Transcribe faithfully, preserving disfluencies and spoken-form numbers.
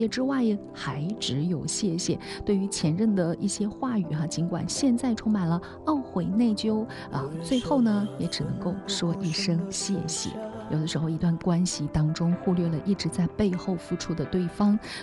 之外还只有谢谢。对于前任的一些话语哈，尽管现在充满了懊悔内疚啊，最后呢也只能够说一声谢谢。有的时候一段关系当中忽略了一直在背后付出的对方，